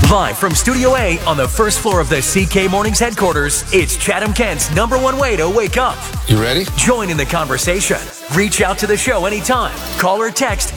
Live from Studio A on the first floor of the CK Mornings headquarters, it's Chatham Kent's #1 way to wake up. You ready? Join in the conversation. Reach out to the show anytime. Call or text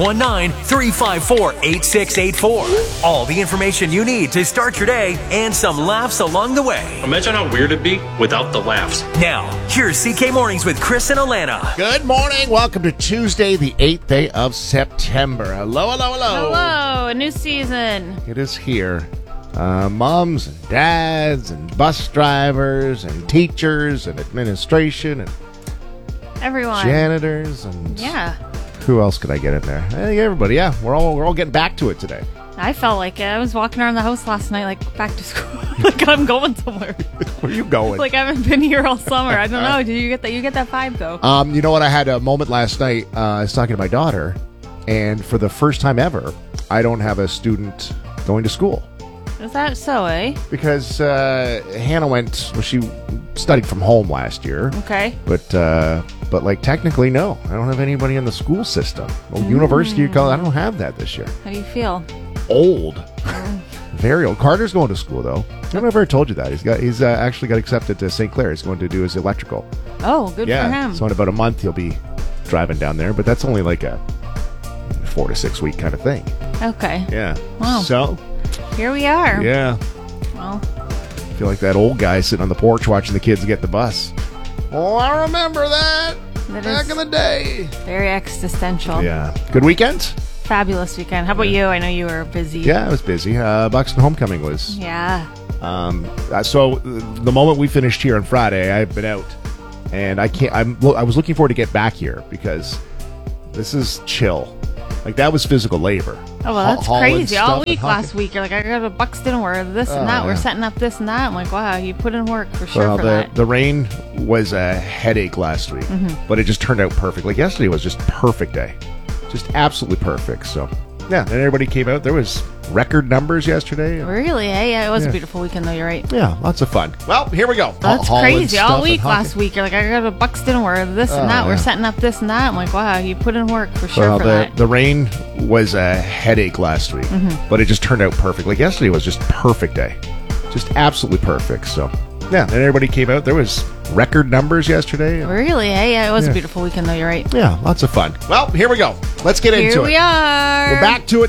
519-354-8684. All the information you need to start your day and some laughs along the way. Imagine how weird it'd be without the laughs. Now, here's CK Mornings with Chris and Alana. Good morning. Welcome to Tuesday, the 8th day of September. Hello, hello, hello. Hello, a new season. It is here. Moms and dads and bus drivers and teachers and administration and Everyone. janitors and Yeah. who else could I get in there? I think everybody. Yeah, we're all getting back to it today. I felt like it. I was walking around the house last night, like back to school. Like I'm going somewhere. Where are you going? Like I haven't been here all summer. I don't know. Did you get that? You get that vibe though? You know what? I had a moment last night. I was talking to my daughter, and for the first time ever, I don't have a student going to school. Is that so, eh? Because Hannah went, well, she studied from home last year. Okay. But like technically, no. I don't have anybody in the school system. Well, University of College, I don't have that this year. How do you feel? Old. Very old. Carter's going to school, though. I don't know if I ever told you that. He's actually got accepted to St. Clair. He's going to do his electrical. Oh, good for him. So in about a month, he'll be driving down there. But that's only like a 4 to 6 week kind of thing. Okay. Yeah. Wow. So, Here we are. yeah. Well, I feel like that old guy sitting on the porch watching the kids get the bus. Oh, I remember that. That Back is in the day. very existential. Yeah. Good weekend? Fabulous weekend. How about you? I know you were busy. Yeah, I was busy. Buxton Homecoming was. Yeah. So the moment we finished here on Friday, I've been out, and I was looking forward to get back here because this is chill. Like that was physical labor. Oh, well, that's Hauling crazy. stuff All and week hauling. last week, you're like, I got to Buxton, we're this and that. yeah. We're setting up this and that. I'm like, wow, you put in work for sure Well, for that. the rain was a headache last week, but it just turned out perfect. Like yesterday was just perfect day, just absolutely perfect. So yeah, and everybody came out. There was record numbers yesterday. Really? Eh? Yeah, it was Yeah. a beautiful weekend, though. You're right. Yeah, lots of fun. Well, here we go. That's Hauling crazy. stuff All and week hauling. last week, you're like, I got to Buxton, we're this and that. We're yeah. setting up this and that. I'm like, wow, you put in work for sure Well, for that. the rain was a headache last week, but it just turned out perfect. Like yesterday was just perfect day, just absolutely perfect. So yeah, and everybody came out. There was record numbers yesterday. Really? Eh? Yeah, it was Yeah. a beautiful weekend, though. You're right. Yeah, lots of fun. Well, here we go. Let's get into Here it. we are. We're back to it.